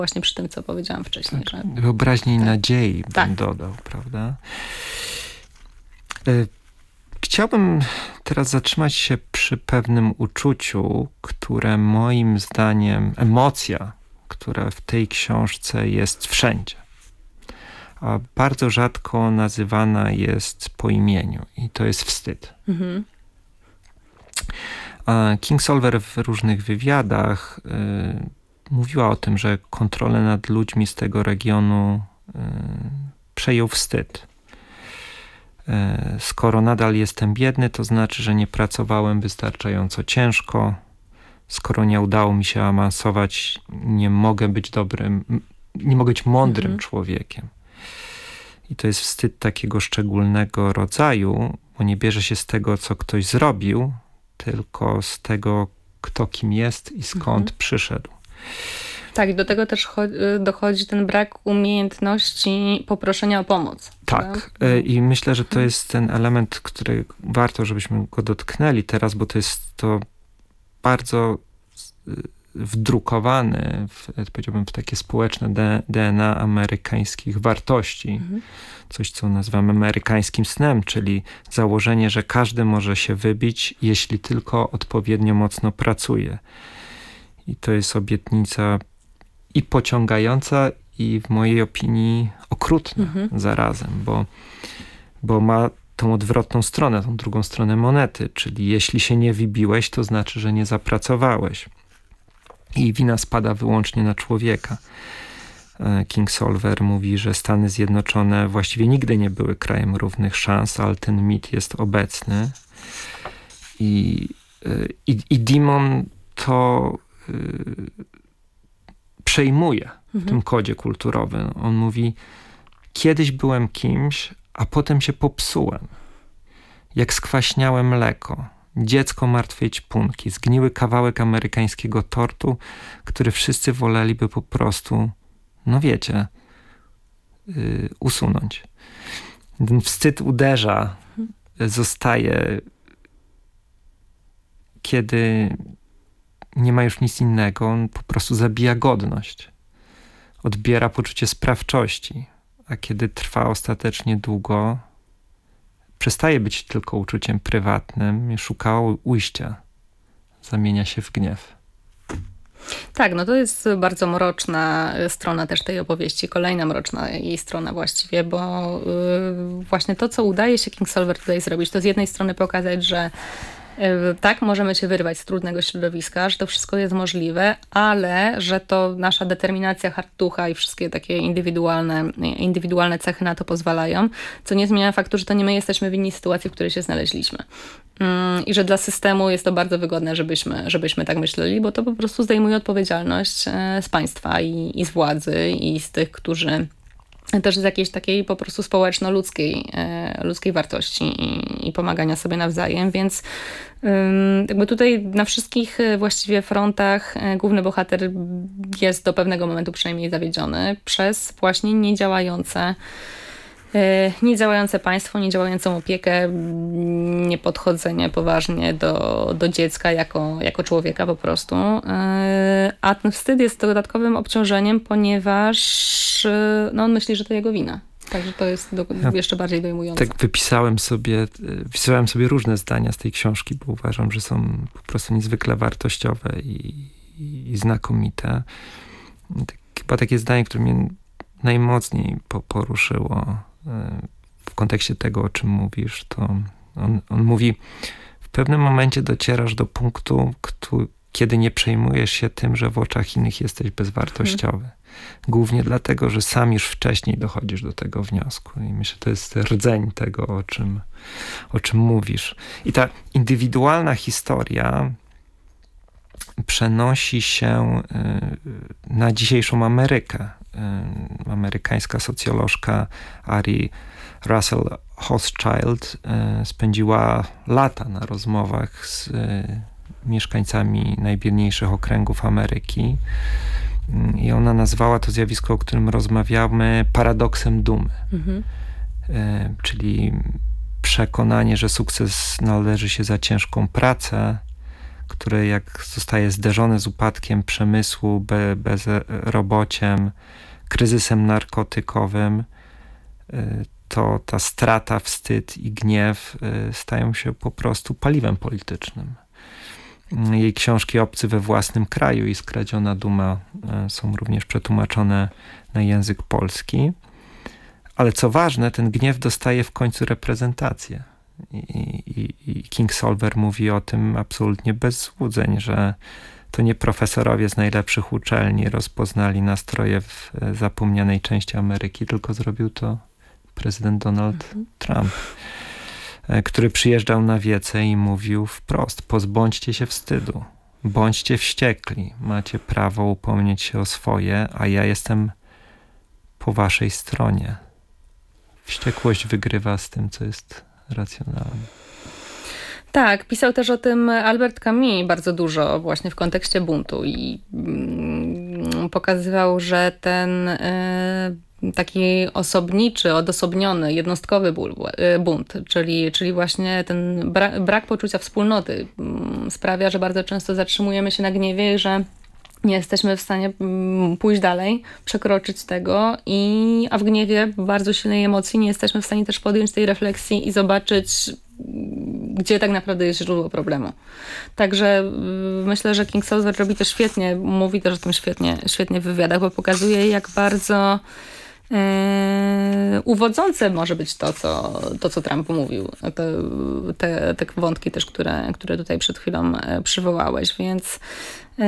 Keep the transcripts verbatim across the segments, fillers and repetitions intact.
właśnie przy tym, co powiedziałam wcześniej. Tak. Że... Wyobraźni i tak. nadziei tak. bym dodał, prawda? Chciałbym teraz zatrzymać się przy pewnym uczuciu, które moim zdaniem, emocja, która w tej książce jest wszędzie, a bardzo rzadko nazywana jest po imieniu i to jest wstyd. Mhm. Kingsolver w różnych wywiadach y, mówiła o tym, że kontrolę nad ludźmi z tego regionu y, przejął wstyd. Y, skoro nadal jestem biedny, to znaczy, że nie pracowałem wystarczająco ciężko. Skoro nie udało mi się awansować, nie mogę być dobrym, nie mogę być mądrym mhm. człowiekiem. I to jest wstyd takiego szczególnego rodzaju, bo nie bierze się z tego, co ktoś zrobił, tylko z tego, kto kim jest i skąd mhm. przyszedł. Tak, i do tego też dochodzi ten brak umiejętności poproszenia o pomoc. Tak, prawda? I myślę, że to jest ten element, który warto, żebyśmy go dotknęli teraz, bo to jest to bardzo wdrukowany, w, powiedziałbym, w takie społeczne D N A amerykańskich wartości. Mhm. Coś, co nazywamy amerykańskim snem, czyli założenie, że każdy może się wybić, jeśli tylko odpowiednio mocno pracuje. I to jest obietnica i pociągająca, i w mojej opinii okrutna mhm. zarazem, bo, bo ma tą odwrotną stronę, tą drugą stronę monety, czyli jeśli się nie wybiłeś, to znaczy, że nie zapracowałeś. I wina spada wyłącznie na człowieka. Kingsolver mówi, że Stany Zjednoczone właściwie nigdy nie były krajem równych szans, ale ten mit jest obecny. I, i, i Dimon to y, przejmuje mhm. w tym kodzie kulturowym. On mówi, kiedyś byłem kimś, a potem się popsułem. Jak skwaśniałe mleko. Dziecko martwej ćpunki. Zgniły kawałek amerykańskiego tortu, który wszyscy woleliby po prostu, no wiecie, yy, usunąć. Ten wstyd uderza, zostaje, kiedy nie ma już nic innego, on po prostu zabija godność. Odbiera poczucie sprawczości, a kiedy trwa ostatecznie długo, przestaje być tylko uczuciem prywatnym i szuka ujścia. Zamienia się w gniew. Tak, no to jest bardzo mroczna strona też tej opowieści. Kolejna mroczna jej strona właściwie, bo yy, właśnie to, co udaje się Kingsolver tutaj zrobić, to z jednej strony pokazać, że tak, możemy się wyrwać z trudnego środowiska, że to wszystko jest możliwe, ale że to nasza determinacja, hartucha i wszystkie takie indywidualne, indywidualne cechy na to pozwalają, co nie zmienia faktu, że to nie my jesteśmy winni sytuacji, w której się znaleźliśmy. I że dla systemu jest to bardzo wygodne, żebyśmy, żebyśmy tak myśleli, bo to po prostu zdejmuje odpowiedzialność z państwa i, i z władzy i z tych, którzy też z jakiejś takiej po prostu społeczno-ludzkiej e, ludzkiej wartości i, i pomagania sobie nawzajem, więc ym, jakby tutaj na wszystkich właściwie frontach e, główny bohater jest do pewnego momentu przynajmniej zawiedziony przez właśnie niedziałające niedziałające państwo, niedziałającą opiekę, niepodchodzenie poważnie do, do dziecka jako, jako człowieka po prostu. A ten wstyd jest dodatkowym obciążeniem, ponieważ no, on myśli, że to jego wina. Także to jest do, jeszcze bardziej dojmujące. Tak wypisałem sobie, wypisałem sobie różne zdania z tej książki, bo uważam, że są po prostu niezwykle wartościowe i, i, i znakomite. Tak, chyba takie zdanie, które mnie najmocniej po, poruszyło w kontekście tego, o czym mówisz, to on, on mówi, w pewnym momencie docierasz do punktu, który, kiedy nie przejmujesz się tym, że w oczach innych jesteś bezwartościowy. Hmm. Głównie dlatego, że sam już wcześniej dochodzisz do tego wniosku. I myślę, że to jest rdzeń tego, o czym, o czym mówisz. I ta indywidualna historia przenosi się na dzisiejszą Amerykę. Amerykańska socjolożka Ari Russell Hochschild spędziła lata na rozmowach z mieszkańcami najbiedniejszych okręgów Ameryki i ona nazwała to zjawisko, o którym rozmawiamy, paradoksem dumy. Mhm. Czyli przekonanie, że sukces należy się za ciężką pracę, które jak zostaje zderzone z upadkiem przemysłu, be, bezrobociem, kryzysem narkotykowym, to ta strata, wstyd i gniew stają się po prostu paliwem politycznym. Jej książki Obcy we własnym kraju i Skradziona duma są również przetłumaczone na język polski. Ale co ważne, ten gniew dostaje w końcu reprezentację. I, i, i Kingsolver mówi o tym absolutnie bez złudzeń, że to nie profesorowie z najlepszych uczelni rozpoznali nastroje w zapomnianej części Ameryki, tylko zrobił to prezydent Donald mhm. Trump, który przyjeżdżał na wiece i mówił wprost: pozbądźcie się wstydu, bądźcie wściekli, macie prawo upomnieć się o swoje, a ja jestem po waszej stronie. Wściekłość wygrywa z tym, co jest racjonalne. Tak, pisał też o tym Albert Camus bardzo dużo właśnie w kontekście buntu i mm, pokazywał, że ten y, taki osobniczy, odosobniony, jednostkowy ból, y, bunt, czyli, czyli właśnie ten bra, brak poczucia wspólnoty y, sprawia, że bardzo często zatrzymujemy się na gniewie, że nie jesteśmy w stanie pójść dalej, przekroczyć tego, i, a w gniewie, w bardzo silnej emocji, nie jesteśmy w stanie też podjąć tej refleksji i zobaczyć, gdzie tak naprawdę jest źródło problemu. Także myślę, że Kingsolver robi to świetnie, mówi też o tym świetnie, świetnie w wywiadach, bo pokazuje, jak bardzo Yy, uwodzące może być to, co, to, co Trump mówił. Te, te, te wątki też, które, które tutaj przed chwilą przywołałeś, więc yy,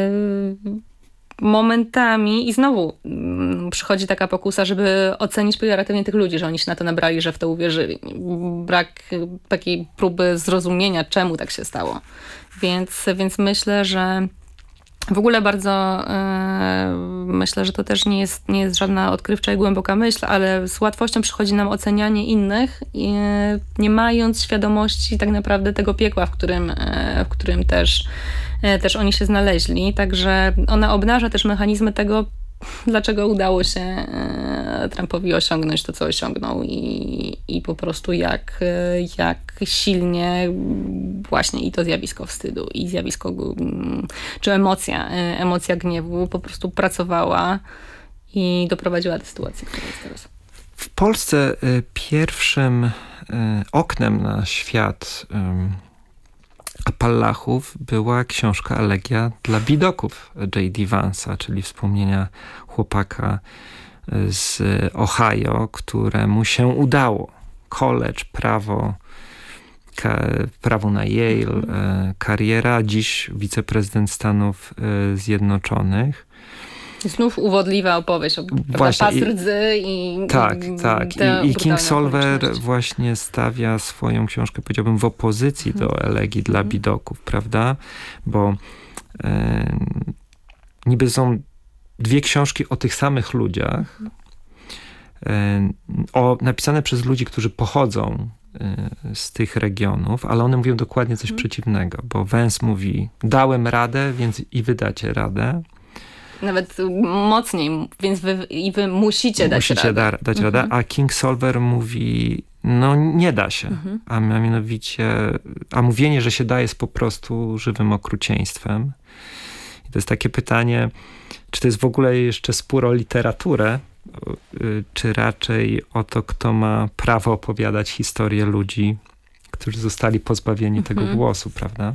momentami i znowu yy, przychodzi taka pokusa, żeby ocenić pejoratywnie tych ludzi, że oni się na to nabrali, że w to uwierzyli. Brak takiej próby zrozumienia, czemu tak się stało. Więc, więc myślę, że w ogóle bardzo yy, myślę, że to też nie jest, nie jest żadna odkrywcza i głęboka myśl, ale z łatwością przychodzi nam ocenianie innych, yy, nie mając świadomości tak naprawdę tego piekła, w którym, yy, w którym też, yy, też oni się znaleźli. Także ona obnaża też mechanizmy tego, dlaczego udało się yy, Trumpowi osiągnąć to, co osiągnął, i, i po prostu jak, yy, jak silnie właśnie i to zjawisko wstydu, i zjawisko, yy, czy emocja, yy, emocja gniewu po prostu pracowała i doprowadziła do sytuacji, która jest teraz. W Polsce y, pierwszym y, oknem na świat y, Appalachów była książka Elegia dla bidoków J D Vance'a, czyli wspomnienia chłopaka z Ohio, któremu się udało. College, prawo, ka, prawo na Yale, mhm. kariera, dziś wiceprezydent Stanów Zjednoczonych. Znów uwodliwa opowieść o właśnie, pas rdzy i tak, tak. I, i Kingsolver właśnie stawia swoją książkę, powiedziałbym, w opozycji hmm. do Elegii dla bidoków, prawda? Bo e, niby są dwie książki o tych samych ludziach, e, o, napisane przez ludzi, którzy pochodzą e, z tych regionów, ale one mówią dokładnie coś hmm. przeciwnego, bo Vance mówi: dałem radę, więc i wy dacie radę. Nawet mocniej, więc wy, i wy musicie dać musicie radę. Da, dać mhm. radę, a Kingsolver mówi: no nie da się. Mhm. A mianowicie, a mówienie, że się da, jest po prostu żywym okrucieństwem. I to jest takie pytanie, czy to jest w ogóle jeszcze spór o literaturę, czy raczej o to, kto ma prawo opowiadać historię ludzi, którzy zostali pozbawieni mhm. tego głosu, prawda?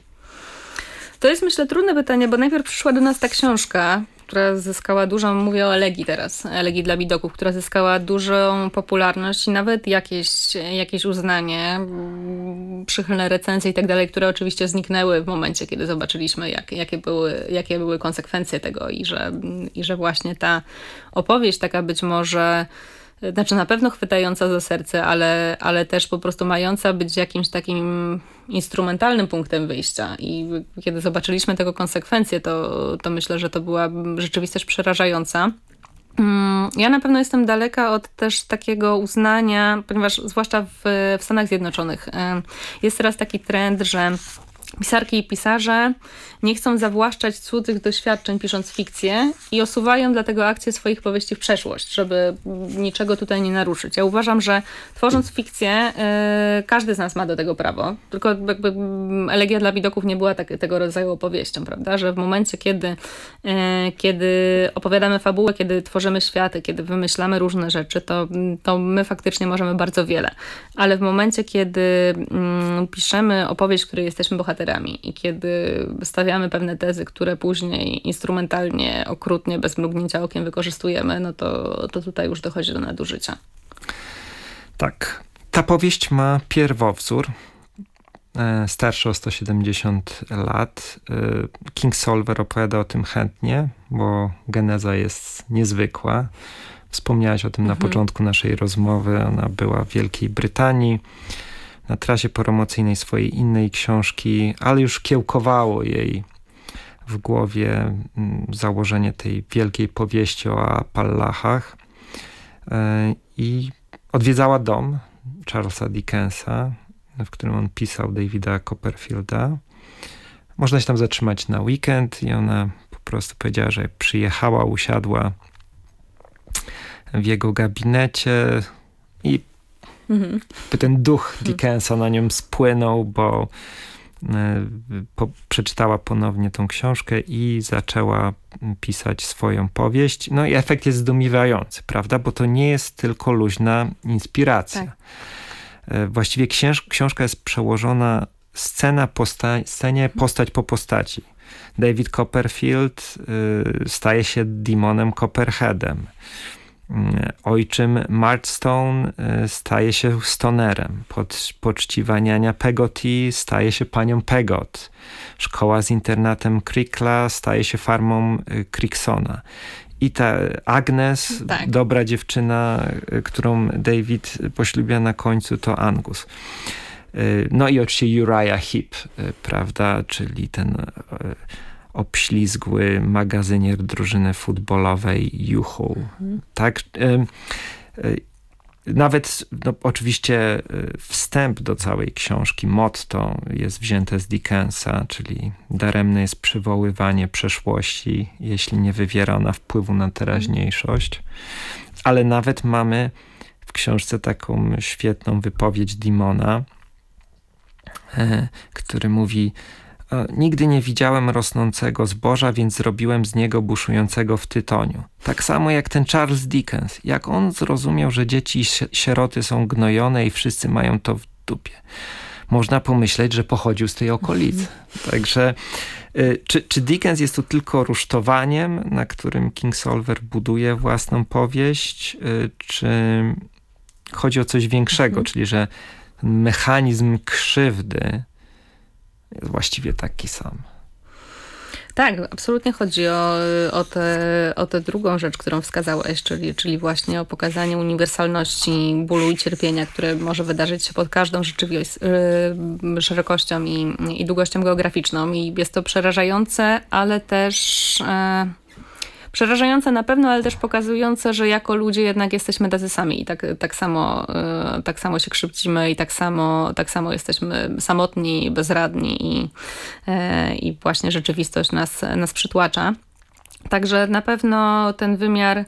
To jest, myślę, trudne pytanie, bo najpierw przyszła do nas ta książka, która zyskała dużą, mówię o Elegii teraz, Elegii dla bidoków, która zyskała dużą popularność i nawet jakieś, jakieś uznanie, przychylne recenzje i tak dalej, które oczywiście zniknęły w momencie, kiedy zobaczyliśmy, jak, jakie, były, jakie były konsekwencje tego i że, i że właśnie ta opowieść taka być może, znaczy na pewno chwytająca za serce, ale, ale też po prostu mająca być jakimś takim instrumentalnym punktem wyjścia. I kiedy zobaczyliśmy tego konsekwencje, to, to myślę, że to była rzeczywistość przerażająca. Ja na pewno jestem daleka od też takiego uznania, ponieważ zwłaszcza w, w Stanach Zjednoczonych jest teraz taki trend, że pisarki i pisarze nie chcą zawłaszczać cudzych doświadczeń pisząc fikcję i osuwają dlatego akcję swoich powieści w przeszłość, żeby niczego tutaj nie naruszyć. Ja uważam, że tworząc fikcję, yy, każdy z nas ma do tego prawo, tylko jakby Elegia dla widoków nie była tak, tego rodzaju opowieścią, prawda? Że w momencie, kiedy, yy, kiedy opowiadamy fabułę, kiedy tworzymy światy, kiedy wymyślamy różne rzeczy, to, to my faktycznie możemy bardzo wiele. Ale w momencie, kiedy yy, piszemy opowieść, w której jesteśmy bohaterami, i kiedy stawiamy pewne tezy, które później instrumentalnie, okrutnie, bez mrugnięcia okiem wykorzystujemy, no to, to tutaj już dochodzi do nadużycia. Tak. Ta powieść ma pierwowzór, e, starszy o sto siedemdziesiąt lat. E, Kingsolver opowiada o tym chętnie, bo geneza jest niezwykła. Wspomniałaś o tym mhm. na początku naszej rozmowy. Ona była w Wielkiej Brytanii na trasie promocyjnej swojej innej książki, ale już kiełkowało jej w głowie założenie tej wielkiej powieści o Appalachach i odwiedzała dom Charlesa Dickensa, w którym on pisał Davida Copperfielda. Można się tam zatrzymać na weekend i ona po prostu powiedziała, że przyjechała, usiadła w jego gabinecie i Mhm. by ten duch Dickensa na nią spłynął, bo y, po, przeczytała ponownie tą książkę i zaczęła pisać swoją powieść. No i efekt jest zdumiewający, prawda? Bo to nie jest tylko luźna inspiracja. Tak. Y, właściwie księż, książka jest przełożona scena po sta- scenie, postać po postaci. David Copperfield y, staje się demonem Copperheadem. Ojczym Murdstone staje się stonerem. Pod, poczciwa niania Peggotty staje się panią Peggot. Szkoła z internatem Crickla staje się farmą Cricksona. I ta Agnes, tak. dobra dziewczyna, którą David poślubia na końcu, to Angus. No i oczywiście Uriah Heep, prawda, czyli ten obślizgły magazynier drużyny futbolowej Juhu. Mhm. Tak? Nawet no, oczywiście wstęp do całej książki, motto jest wzięte z Dickensa, czyli daremne jest przywoływanie przeszłości, jeśli nie wywiera ona wpływu na teraźniejszość. Ale nawet mamy w książce taką świetną wypowiedź Dimona, który mówi: nigdy nie widziałem rosnącego zboża, więc zrobiłem z niego buszującego w tytoniu. Tak samo jak ten Charles Dickens. Jak on zrozumiał, że dzieci i sieroty są gnojone i wszyscy mają to w dupie. Można pomyśleć, że pochodził z tej okolicy. Także y, czy, czy Dickens jest tu tylko rusztowaniem, na którym Kingsolver buduje własną powieść, y, czy chodzi o coś większego, mhm. czyli że mechanizm krzywdy jest właściwie taki sam. Tak, absolutnie chodzi o, o, te, o tę drugą rzecz, którą wskazałeś, czyli, czyli właśnie o pokazanie uniwersalności bólu i cierpienia, które może wydarzyć się pod każdą rzeczywistość, yy, szerokością i, i długością geograficzną. I jest to przerażające, ale też... Yy, Przerażające na pewno, ale też pokazujące, że jako ludzie jednak jesteśmy tacy sami i tak, tak, samo, yy, tak samo się krzywdzimy i tak samo, tak samo jesteśmy samotni, bezradni i, yy, i właśnie rzeczywistość nas, nas przytłacza. Także na pewno ten wymiar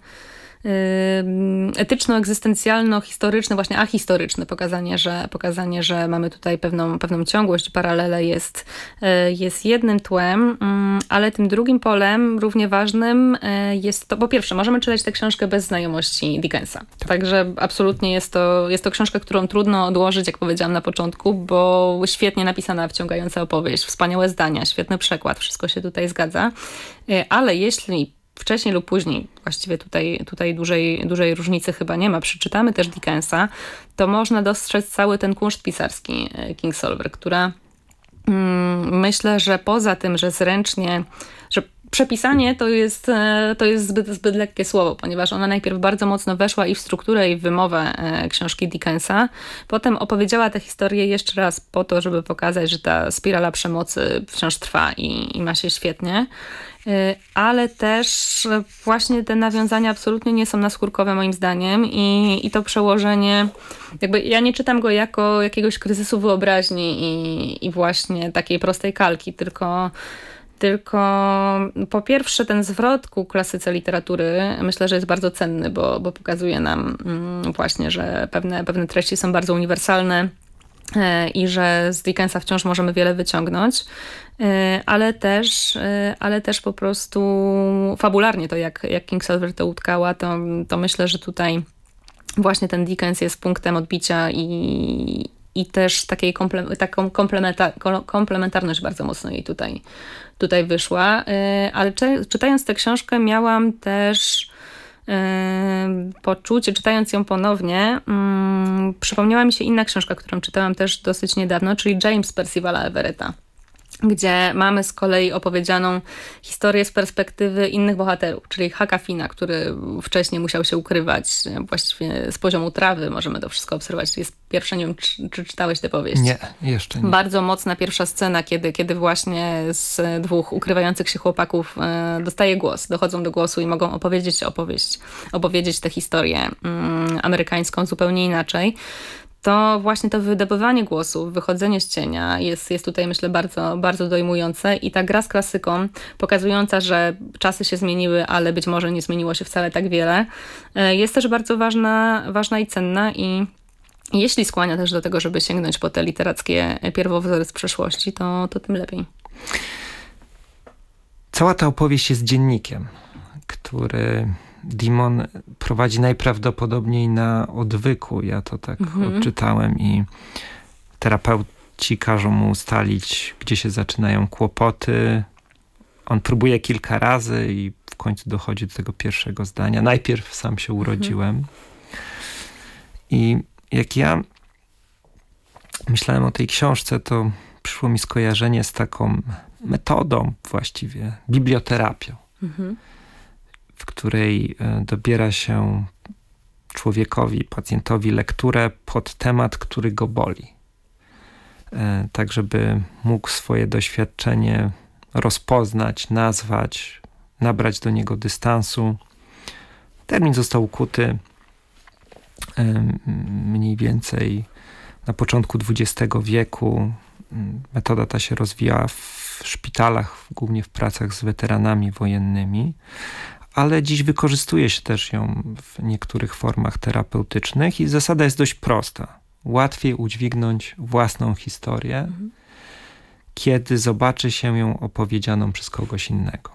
etyczno-egzystencjalno-historyczny, właśnie ahistoryczny, pokazanie, że, pokazanie, że mamy tutaj pewną, pewną ciągłość, paralelę jest, jest jednym tłem, ale tym drugim polem, równie ważnym jest to, po pierwsze, możemy czytać tę książkę bez znajomości Dickensa. Także absolutnie jest to, jest to książka, którą trudno odłożyć, jak powiedziałam na początku, bo świetnie napisana, wciągająca opowieść, wspaniałe zdania, świetny przekład, wszystko się tutaj zgadza. Ale jeśli wcześniej lub później, właściwie tutaj, tutaj dużej, dużej różnicy chyba nie ma, przeczytamy też Dickensa, to można dostrzec cały ten kunszt pisarski Kingsolver, która mm, myślę, że poza tym, że zręcznie, że przepisanie to jest, to jest zbyt, zbyt lekkie słowo, ponieważ ona najpierw bardzo mocno weszła i w strukturę, i w wymowę książki Dickensa. Potem opowiedziała tę historię jeszcze raz po to, żeby pokazać, że ta spirala przemocy wciąż trwa i, i ma się świetnie. Ale też właśnie te nawiązania absolutnie nie są naskórkowe moim zdaniem i, i to przełożenie, jakby ja nie czytam go jako jakiegoś kryzysu wyobraźni i, i właśnie takiej prostej kalki, tylko Tylko po pierwsze ten zwrot ku klasyce literatury myślę, że jest bardzo cenny, bo, bo pokazuje nam właśnie, że pewne, pewne treści są bardzo uniwersalne i że z Dickensa wciąż możemy wiele wyciągnąć, ale też, ale też po prostu fabularnie to, jak, jak Kingsolver to utkała, to, to myślę, że tutaj właśnie ten Dickens jest punktem odbicia i, i też takiej komple, taką komplementa, komplementarność bardzo mocno jej tutaj, tutaj wyszła. Ale czy, czytając tę książkę miałam też poczucie, czytając ją ponownie, um, przypomniała mi się inna książka, którą czytałam też dosyć niedawno, czyli James Percivala Everetta, gdzie mamy z kolei opowiedzianą historię z perspektywy innych bohaterów, czyli Hucka Finna, który wcześniej musiał się ukrywać właściwie z poziomu trawy. Możemy to wszystko obserwować. To jest pierwsza, nie wiem, czy, czy czytałeś tę powieść? Nie, jeszcze nie. Bardzo mocna pierwsza scena, kiedy, kiedy właśnie z dwóch ukrywających się chłopaków e, dostaje głos, dochodzą do głosu i mogą opowiedzieć opowieść, opowiedzieć tę historię mm, amerykańską zupełnie inaczej. To właśnie to wydobywanie głosu, wychodzenie z cienia jest, jest tutaj, myślę, bardzo, bardzo dojmujące i ta gra z klasyką, pokazująca, że czasy się zmieniły, ale być może nie zmieniło się wcale tak wiele, jest też bardzo ważna, ważna i cenna i jeśli skłania też do tego, żeby sięgnąć po te literackie pierwowzory z przeszłości, to, to tym lepiej. Cała ta opowieść jest dziennikiem, który Dimon prowadzi najprawdopodobniej na odwyku. Ja to tak mhm. odczytałem i terapeuci każą mu ustalić, gdzie się zaczynają kłopoty. On próbuje kilka razy i w końcu dochodzi do tego pierwszego zdania. Najpierw sam się urodziłem. Mhm. I jak ja myślałem o tej książce, to przyszło mi skojarzenie z taką metodą właściwie, biblioterapią. Mhm. w której dobiera się człowiekowi, pacjentowi lekturę pod temat, który go boli. Tak, żeby mógł swoje doświadczenie rozpoznać, nazwać, nabrać do niego dystansu. Termin został ukuty mniej więcej na początku dwudziestego wieku. Metoda ta się rozwijała w szpitalach, głównie w pracach z weteranami wojennymi, ale dziś wykorzystuje się też ją w niektórych formach terapeutycznych i zasada jest dość prosta. Łatwiej udźwignąć własną historię, mhm. kiedy zobaczy się ją opowiedzianą przez kogoś innego.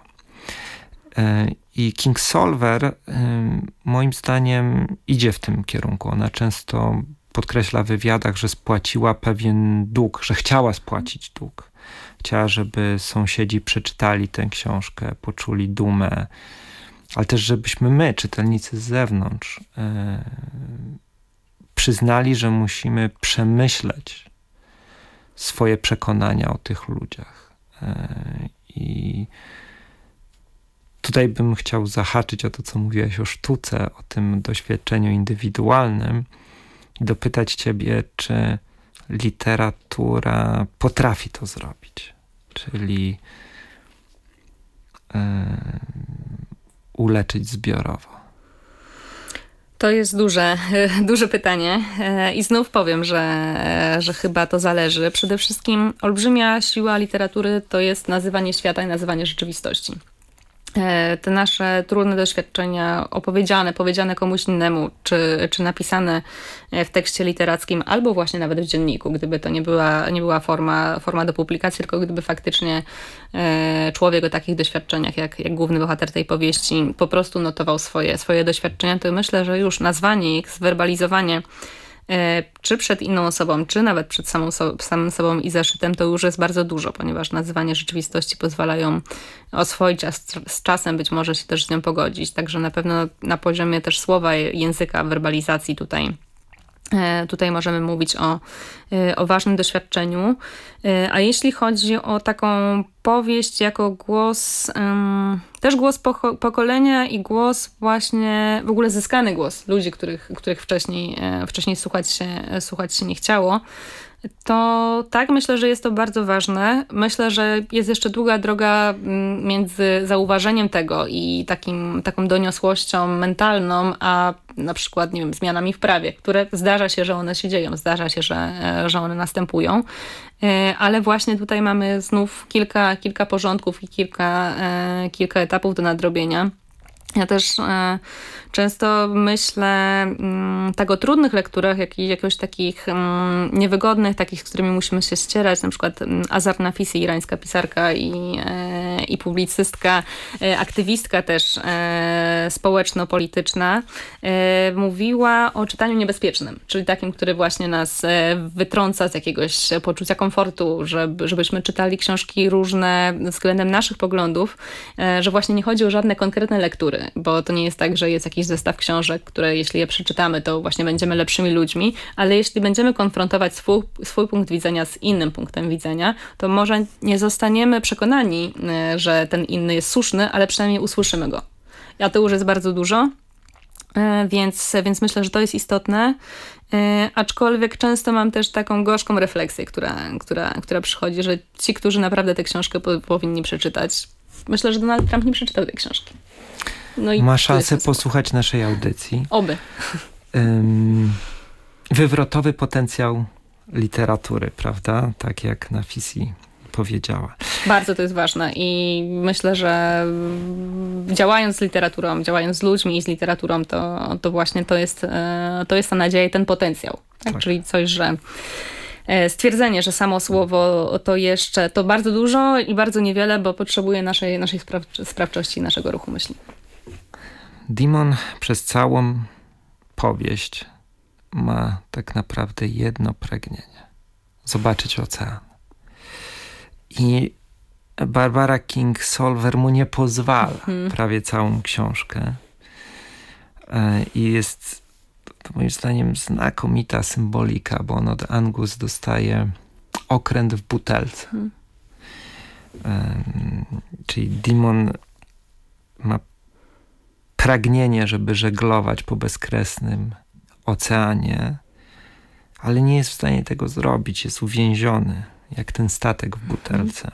I Kingsolver moim zdaniem idzie w tym kierunku. Ona często podkreśla w wywiadach, że spłaciła pewien dług, że chciała spłacić dług. Chciała, żeby sąsiedzi przeczytali tę książkę, poczuli dumę, ale też żebyśmy my, czytelnicy z zewnątrz, yy, przyznali, że musimy przemyśleć swoje przekonania o tych ludziach. Yy, I tutaj bym chciał zahaczyć o to, co mówiłeś o sztuce, o tym doświadczeniu indywidualnym i dopytać ciebie, czy literatura potrafi to zrobić, czyli yy, uleczyć zbiorowo. To jest duże, duże pytanie i znów powiem, że, że chyba to zależy. Przede wszystkim olbrzymia siła literatury to jest nazywanie świata i nazywanie rzeczywistości. Te nasze trudne doświadczenia opowiedziane, powiedziane komuś innemu, czy, czy napisane w tekście literackim, albo właśnie nawet w dzienniku, gdyby to nie była, nie była forma, forma do publikacji, tylko gdyby faktycznie człowiek o takich doświadczeniach, jak, jak główny bohater tej powieści, po prostu notował swoje, swoje doświadczenia, to myślę, że już nazwanie ich, zwerbalizowanie czy przed inną osobą, czy nawet przed samą so, samym sobą i zeszytem, to już jest bardzo dużo, ponieważ nazywanie rzeczywistości pozwala ją oswoić, a z, z czasem być może się też z nią pogodzić. Także na pewno na poziomie też słowa, języka, werbalizacji tutaj Tutaj możemy mówić o, o ważnym doświadczeniu. A jeśli chodzi o taką powieść jako głos, um, też głos po- pokolenia i głos właśnie, w ogóle zyskany głos ludzi, których, których wcześniej, wcześniej słuchać się, słuchać się nie chciało, to tak, myślę, że jest to bardzo ważne. Myślę, że jest jeszcze długa droga między zauważeniem tego i takim, taką doniosłością mentalną, a na przykład, nie wiem, zmianami w prawie, które zdarza się, że one się dzieją, zdarza się, że, że one następują. Ale właśnie tutaj mamy znów kilka, kilka porządków i kilka, kilka etapów do nadrobienia. Ja też e, często myślę m, tak o trudnych lekturach, jak i jakoś takich m, niewygodnych, takich, z którymi musimy się ścierać, na przykład m, Azar Nafisi, irańska pisarka i, e, i publicystka, e, aktywistka też e, społeczno-polityczna, e, mówiła o czytaniu niebezpiecznym, czyli takim, który właśnie nas e, wytrąca z jakiegoś poczucia komfortu, żeby, żebyśmy czytali książki różne względem naszych poglądów, e, że właśnie nie chodzi o żadne konkretne lektury, bo to nie jest tak, że jest jakiś zestaw książek, które jeśli je przeczytamy, to właśnie będziemy lepszymi ludźmi, ale jeśli będziemy konfrontować swój, swój punkt widzenia z innym punktem widzenia, to może nie zostaniemy przekonani, że ten inny jest słuszny, ale przynajmniej usłyszymy go. A to już jest bardzo dużo, więc, więc myślę, że to jest istotne. Aczkolwiek często mam też taką gorzką refleksję, która, która, która przychodzi, że ci, którzy naprawdę tę książkę po, powinni przeczytać, myślę, że Donald Trump nie przeczytał tej książki. No i ma szansę posłuchać naszej audycji. Oby. Um, wywrotowy potencjał literatury, prawda? Tak jak Nafisi powiedziała. Bardzo to jest ważne i myślę, że działając z literaturą, działając z ludźmi i z literaturą, to, to właśnie to jest, to jest ta nadzieja i ten potencjał. Tak? Tak. Czyli coś, że stwierdzenie, że samo słowo to jeszcze to bardzo dużo i bardzo niewiele, bo potrzebuje naszej, naszej spraw- sprawczości, naszego ruchu myśli. Dimon przez całą powieść ma tak naprawdę jedno pragnienie. Zobaczyć ocean. I Barbara Kingsolver mu nie pozwala hmm. prawie całą książkę. I jest to moim zdaniem znakomita symbolika, bo on od Angus dostaje okręt w butelce. Hmm. Um, czyli Dimon ma pragnienie, żeby żeglować po bezkresnym oceanie, ale nie jest w stanie tego zrobić. Jest uwięziony, jak ten statek w butelce.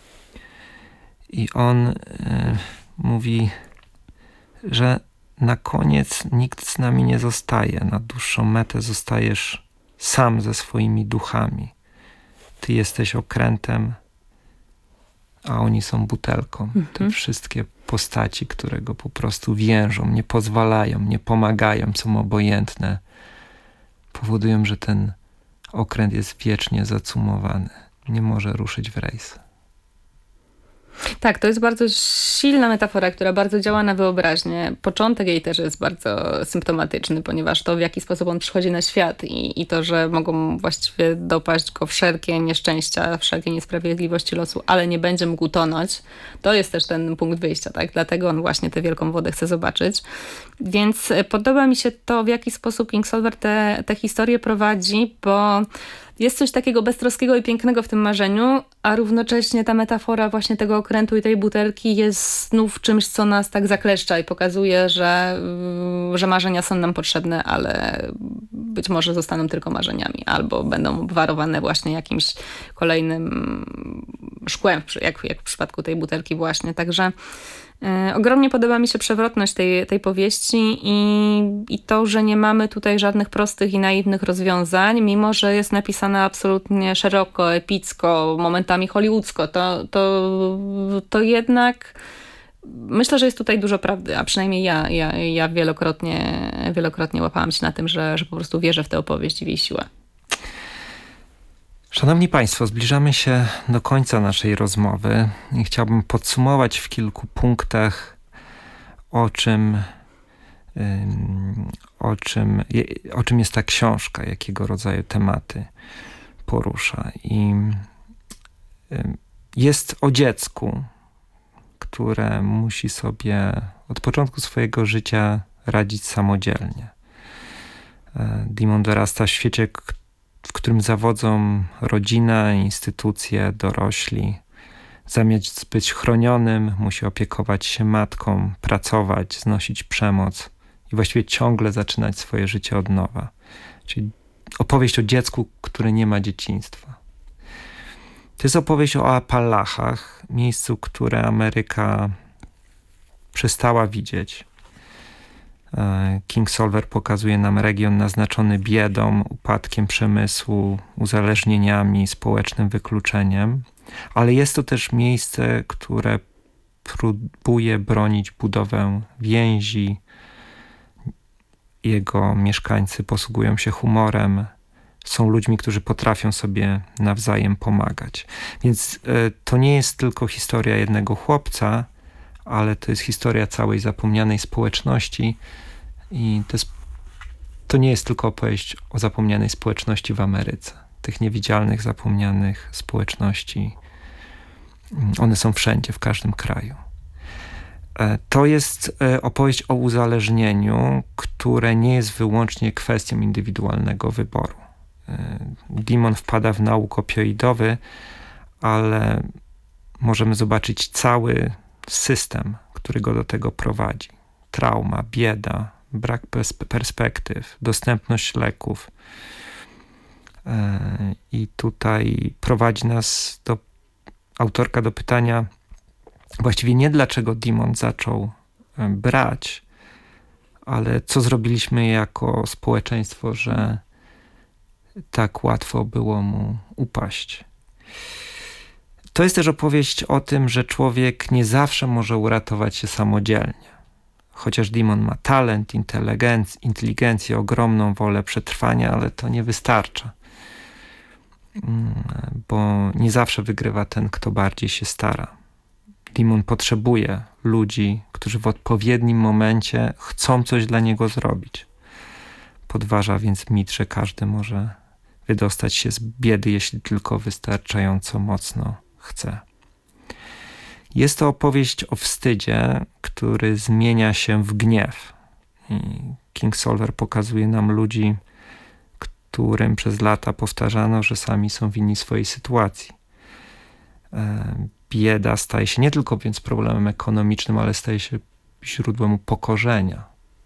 I on y, mówi, że na koniec nikt z nami nie zostaje. Na dłuższą metę zostajesz sam ze swoimi duchami. Ty jesteś okrętem, a oni są butelką. Mhm. Te wszystkie postaci, które go po prostu więżą, nie pozwalają, nie pomagają, są obojętne, powodują, że ten okręt jest wiecznie zacumowany. Nie może ruszyć w rejs. Tak, to jest bardzo silna metafora, która bardzo działa na wyobraźnię. Początek jej też jest bardzo symptomatyczny, ponieważ to, w jaki sposób on przychodzi na świat i, i to, że mogą właściwie dopaść go wszelkie nieszczęścia, wszelkie niesprawiedliwości losu, ale nie będzie mógł tonąć, to jest też ten punkt wyjścia, tak? Dlatego on właśnie tę wielką wodę chce zobaczyć. Więc podoba mi się to, w jaki sposób Kingsolver te, te historie prowadzi, bo jest coś takiego beztroskiego i pięknego w tym marzeniu, a równocześnie ta metafora właśnie tego okrętu i tej butelki jest znów czymś, co nas tak zakleszcza i pokazuje, że, że marzenia są nam potrzebne, ale być może zostaną tylko marzeniami, albo będą obwarowane właśnie jakimś kolejnym szkłem, jak, jak w przypadku tej butelki właśnie. Także e, ogromnie podoba mi się przewrotność tej, tej powieści i, i to, że nie mamy tutaj żadnych prostych i naiwnych rozwiązań, mimo że jest napisana absolutnie szeroko, epicko, momentami hollywoodzko, to, to, to jednak myślę, że jest tutaj dużo prawdy, a przynajmniej ja, ja, ja wielokrotnie, wielokrotnie łapałam się na tym, że, że po prostu wierzę w tę opowieść i w jej siłę. Szanowni Państwo, zbliżamy się do końca naszej rozmowy i chciałbym podsumować w kilku punktach, o czym, o czym, o czym jest ta książka, jakiego rodzaju tematy porusza. I jest o dziecku, które musi sobie od początku swojego życia radzić samodzielnie. Demon dorasta w świecie, w którym zawodzą rodzina, instytucje, dorośli. Zamiast być chronionym, musi opiekować się matką, pracować, znosić przemoc i właściwie ciągle zaczynać swoje życie od nowa. Czyli opowieść o dziecku, które nie ma dzieciństwa. To jest opowieść o Appalachach, miejscu, które Ameryka przestała widzieć. Kingsolver pokazuje nam region naznaczony biedą, upadkiem przemysłu, uzależnieniami, społecznym wykluczeniem, ale jest to też miejsce, które próbuje bronić budowę więzi. Jego mieszkańcy posługują się humorem, są ludźmi, którzy potrafią sobie nawzajem pomagać. Więc y, to nie jest tylko historia jednego chłopca, ale to jest historia całej zapomnianej społeczności i to, jest, to nie jest tylko opowieść o zapomnianej społeczności w Ameryce. Tych niewidzialnych, zapomnianych społeczności, one są wszędzie, w każdym kraju. To jest opowieść o uzależnieniu, które nie jest wyłącznie kwestią indywidualnego wyboru. Demon wpada w nauk opioidowy, ale możemy zobaczyć cały system, który go do tego prowadzi. Trauma, bieda, brak perspektyw, dostępność leków. I tutaj prowadzi nas do, autorka do pytania właściwie nie dlaczego Demon zaczął brać, ale co zrobiliśmy jako społeczeństwo, że tak łatwo było mu upaść. To jest też opowieść o tym, że człowiek nie zawsze może uratować się samodzielnie. Chociaż Demon ma talent, inteligenc- inteligencję, ogromną wolę przetrwania, ale to nie wystarcza. Bo nie zawsze wygrywa ten, kto bardziej się stara. Demon potrzebuje ludzi, którzy w odpowiednim momencie chcą coś dla niego zrobić. Podważa więc mit, że każdy może wydostać się z biedy, jeśli tylko wystarczająco mocno chce. Jest to opowieść o wstydzie, który zmienia się w gniew. I Kingsolver pokazuje nam ludzi, którym przez lata powtarzano, że sami są winni swojej sytuacji. Bieda staje się nie tylko więc problemem ekonomicznym, ale staje się źródłem upokorzenia.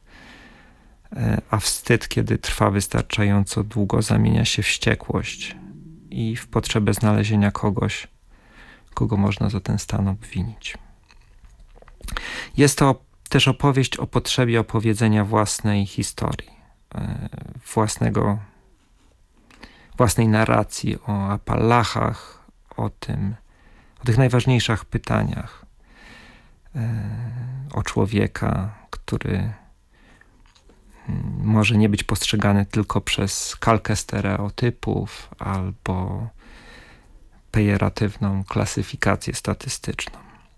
A wstyd, kiedy trwa wystarczająco długo, zamienia się w wściekłość i w potrzebę znalezienia kogoś, kogo można za ten stan obwinić. Jest to też opowieść o potrzebie opowiedzenia własnej historii, własnego, własnej narracji o Appalachach, o tym, o tych najważniejszych pytaniach, o człowieka, który może nie być postrzegany tylko przez kalkę stereotypów albo pejoratywną klasyfikację statystyczną.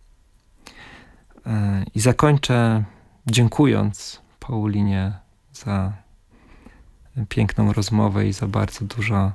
I zakończę dziękując Paulinie za piękną rozmowę i za bardzo dużo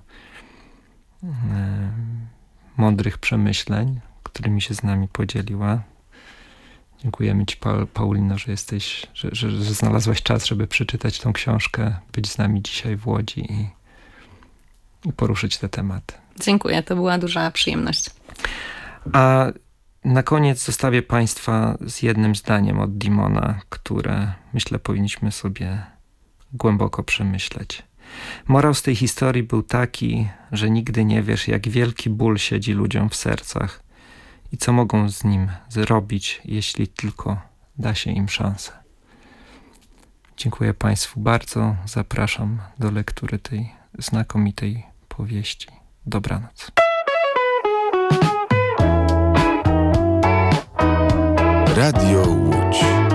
mądrych przemyśleń, którymi się z nami podzieliła. Dziękujemy Ci, Paulino, że jesteś, że, że, że znalazłaś czas, żeby przeczytać tą książkę, być z nami dzisiaj w Łodzi i, i poruszyć te tematy. Dziękuję, to była duża przyjemność. A na koniec zostawię Państwa z jednym zdaniem od Demona, które myślę powinniśmy sobie głęboko przemyśleć. Morał z tej historii był taki, że nigdy nie wiesz, jak wielki ból siedzi ludziom w sercach i co mogą z nim zrobić, jeśli tylko da się im szansę. Dziękuję Państwu bardzo. Zapraszam do lektury tej znakomitej powieści. Dobranoc. Radio Łódź.